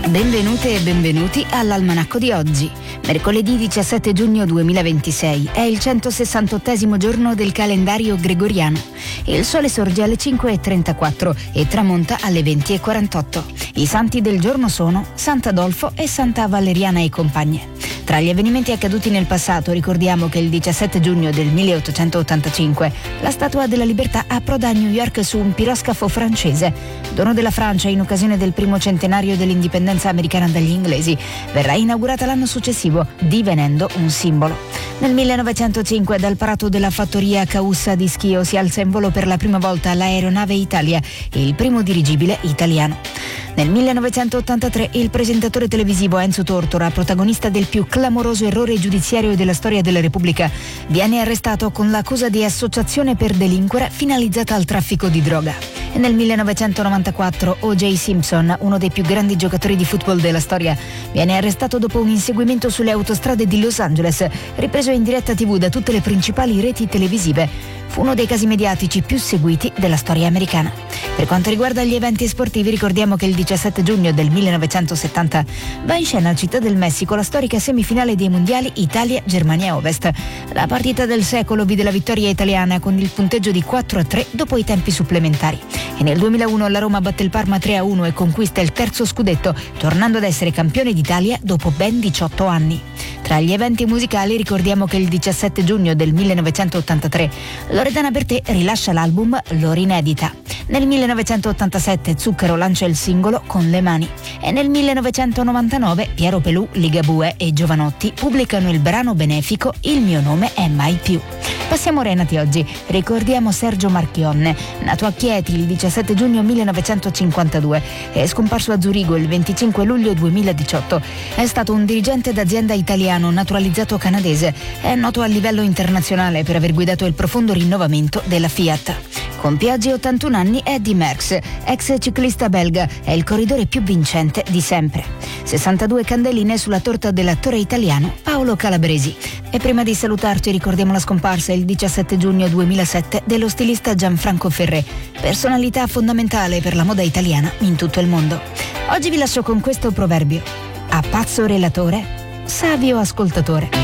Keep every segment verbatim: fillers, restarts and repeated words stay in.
Benvenute e benvenuti all'Almanacco di oggi. Mercoledì diciassette giugno duemilaventisei è il centosessantottesimo giorno del calendario gregoriano. Il sole sorge alle cinque e trentaquattro e tramonta alle venti e quarantotto. I santi del giorno sono Sant'Adolfo e Santa Valeriana e compagne. Tra gli avvenimenti accaduti nel passato ricordiamo che il diciassette giugno del milleottocentottantacinque la Statua della Libertà approda a New York su un piroscafo francese, dono della Francia in occasione del primo centenario dell'indipendenza americana dagli inglesi. Verrà inaugurata l'anno successivo, divenendo un simbolo. Nel millenovecentocinque dal parato della fattoria Caussa di Schio si alza in volo per la prima volta l'aeronave Italia, il primo dirigibile italiano. Nel millenovecentottantatré il presentatore televisivo Enzo Tortora, protagonista del più clamoroso errore giudiziario della storia della Repubblica, viene arrestato con l'accusa di associazione per delinquere finalizzata al traffico di droga. E nel millenovecentonovantaquattro O J Simpson, uno dei più grandi giocatori di football della storia, viene arrestato dopo un inseguimento sulle autostrade di Los Angeles, ripreso in diretta tivù da tutte le principali reti televisive. Fu uno dei casi mediatici più seguiti della storia americana. Per quanto riguarda gli eventi sportivi, ricordiamo che il diciassette giugno del millenovecentosettanta va in scena a Città del Messico la storica semifinale dei mondiali Italia-Germania Ovest. La partita del secolo vide la vittoria italiana con il punteggio di quattro a tre dopo i tempi supplementari. E nel duemilauno la Roma batte il Parma tre a uno e conquista il terzo scudetto, tornando ad essere campione d'Italia dopo ben diciotto anni. Tra gli eventi musicali ricordiamo che il diciassette giugno del millenovecentottantatré Loredana Bertè rilascia l'album Loro Inedita. Nel millenovecentottantasette Zucchero lancia il singolo Con le mani e nel millenovecentonovantanove Piero Pelù, Ligabue e Giovanotti pubblicano il brano benefico Il mio nome è mai più. Passiamo ora ai nati oggi. Ricordiamo Sergio Marchionne, nato a Chieti il diciassette giugno millenovecentocinquantadue e scomparso a Zurigo il venticinque luglio duemiladiciotto. È stato un dirigente d'azienda italiano naturalizzato canadese. È noto a livello internazionale per aver guidato il profondo rinnovamento della Fiat. Compie oggi ottantuno anni Eddy Merckx, ex ciclista belga, è il corridore più vincente di sempre. sessantadue candeline sulla torta dell'attore italiano Paolo Calabresi. E prima di salutarci ricordiamo la scomparsa il diciassette giugno duemilasette dello stilista Gianfranco Ferré, personalità fondamentale per la moda italiana in tutto il mondo. Oggi vi lascio con questo proverbio: a pazzo relatore, savio ascoltatore.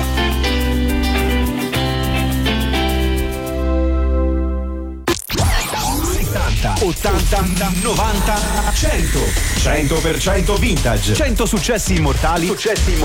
ottanta, novanta, cento cento per cento vintage, cento successi immortali, successi immortali.